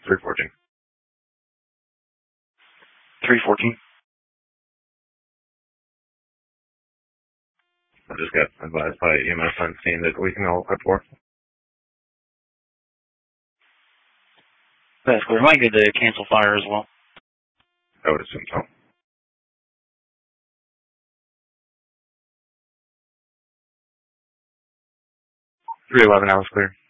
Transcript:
314. 314. I just got advised by EMS on scene that we can all report for. That's clear. Might get to cancel fire as well. I would assume so. 311, I was clear.